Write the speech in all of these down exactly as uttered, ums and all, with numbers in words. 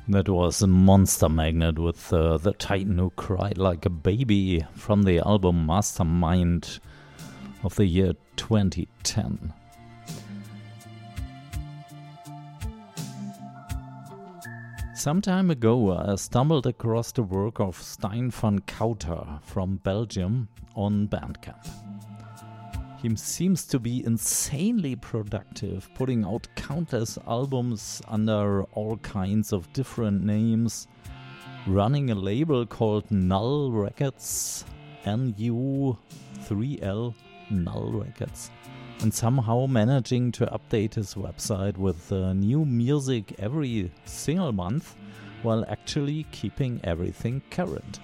That was a Monster Magnet with uh, The Titan Who Cried Like a Baby from the album Mastermind of the year twenty ten. Some time ago I stumbled across the work of Stijn van Couter from Belgium on Bandcamp. He seems to be insanely productive, putting out countless albums under all kinds of different names, running a label called Null Records, N U three L, Null Records, and somehow managing to update his website with uh, new music every single month, while actually keeping everything current.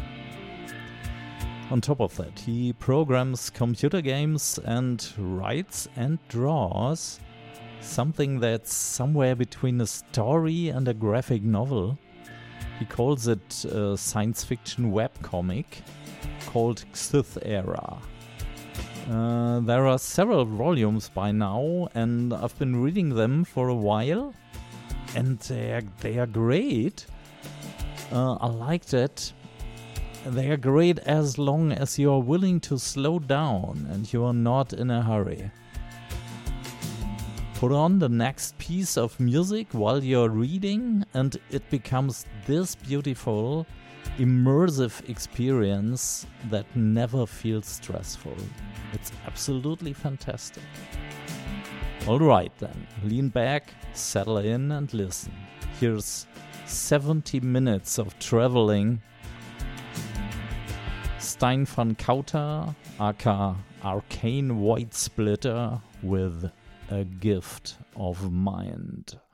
On top of that, he programs computer games and writes and draws something that's somewhere between a story and a graphic novel. He calls it a science fiction webcomic called Xth Era. Uh, there are several volumes by now, and I've been reading them for a while, and they are, they are great. Uh, I liked it. They are great as long as you are willing to slow down and you are not in a hurry. Put on the next piece of music while you're reading and it becomes this beautiful, immersive experience that never feels stressful. It's absolutely fantastic. Alright then, lean back, settle in and listen. Here's seventy minutes of traveling. Stijn van Couter, aka Arcane White Splitter, with A Gift of Mind.